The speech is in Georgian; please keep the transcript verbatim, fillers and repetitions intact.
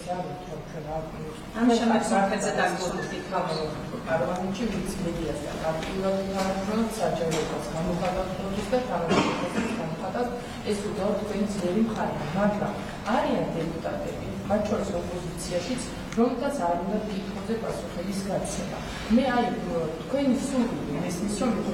არის რომ ჩვენ ამ შემდეგ საფრთხეზე დაგისვენებთ პარლამენტში ვიც მედიასთან აქტიურად თანამშრომლობთ საჯაროებას გამოხატავს და თანამშრომლობებს გამოხატავს ეს უდავ თქვენი ძლიერი მხარეა, მაგრამ არიან დეპუტატები, მათ შორის ოპოზიციაშიც, რომელთაც არ უნდა კითხვაზე პასუხების გაცემა. მე აი თქვენი სურვილი მესმის რომ